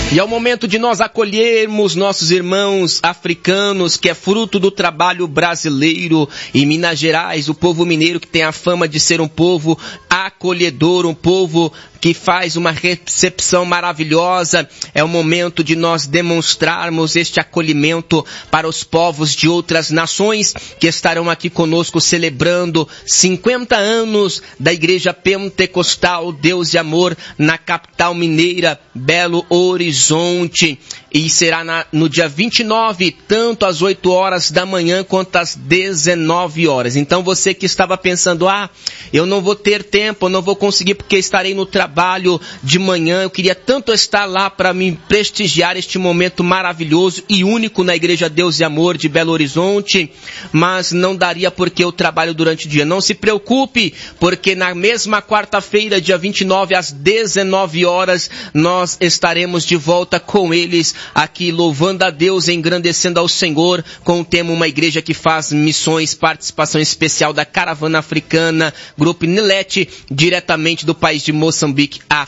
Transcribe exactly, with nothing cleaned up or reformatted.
E é o momento de nós acolhermos nossos irmãos africanos, que é fruto do trabalho brasileiro em Minas Gerais, o povo mineiro que tem a fama de ser um povo acolhedor, um povo que faz uma recepção maravilhosa. É o momento de nós demonstrarmos este acolhimento para os povos de outras nações que estarão aqui conosco celebrando cinquenta anos da Igreja Pentecostal Deus de Amor na capital mineira, Belo Horizonte. E será na, no dia vinte e nove, tanto às oito horas da manhã quanto às dezenove horas. Então você que estava pensando, ah, eu não vou ter tempo, eu não vou conseguir porque estarei no trabalho de manhã, eu queria tanto estar lá para me prestigiar este momento maravilhoso e único na Igreja Deus de Amor de Belo Horizonte, mas não daria porque eu trabalho durante o dia. Não se preocupe, porque na mesma quarta-feira, dia vinte e nove, às dezenove horas, nós estaremos de volta com eles aqui louvando a Deus, engrandecendo ao Senhor, com o tema Uma Igreja que Faz Missões, participação especial da Caravana Africana, Grupo Nilete, diretamente do país de Moçambique, África.